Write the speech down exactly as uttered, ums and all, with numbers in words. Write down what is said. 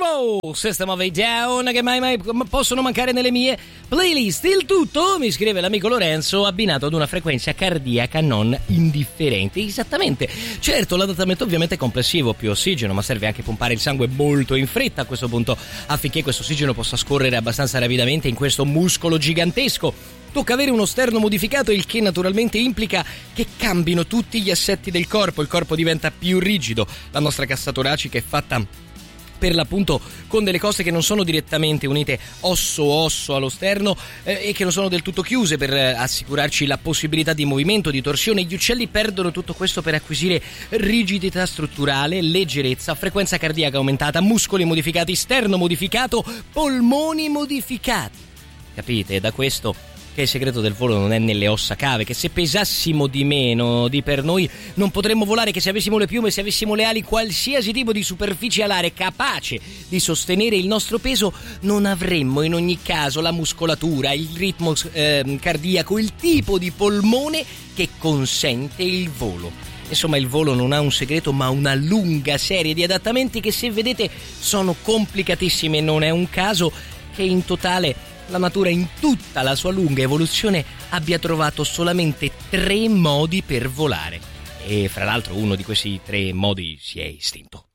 roll, System of a Down, che mai mai possono mancare nelle mie playlist. Il tutto, mi scrive l'amico Lorenzo, abbinato ad una frequenza cardiaca non indifferente. Esattamente. Certo, l'adattamento ovviamente è complessivo, più ossigeno, ma serve anche pompare il sangue molto in fretta a questo punto, affinché questo ossigeno possa scorrere abbastanza rapidamente in questo muscolo gigantesco. Tocca avere uno sterno modificato, il che naturalmente implica che cambino tutti gli assetti del corpo. Il corpo diventa più rigido, la nostra cassa toracica è fatta per l'appunto con delle cose che non sono direttamente unite osso-osso allo sterno eh, e che non sono del tutto chiuse per eh, assicurarci la possibilità di movimento, di torsione. Gli uccelli perdono tutto questo per acquisire rigidità strutturale, leggerezza, frequenza cardiaca aumentata, muscoli modificati, sterno modificato, polmoni modificati. Capite? Da questo che il segreto del volo non è nelle ossa cave, che se pesassimo di meno di per noi non potremmo volare, che se avessimo le piume, se avessimo le ali, qualsiasi tipo di superficie alare capace di sostenere il nostro peso, non avremmo in ogni caso la muscolatura, il ritmo eh, cardiaco, il tipo di polmone che consente il volo. Insomma, il volo non ha un segreto, ma una lunga serie di adattamenti che, se vedete, sono complicatissimi, e non è un caso che in totale la natura, in tutta la sua lunga evoluzione, abbia trovato solamente tre modi per volare. E fra l'altro uno di questi tre modi si è estinto.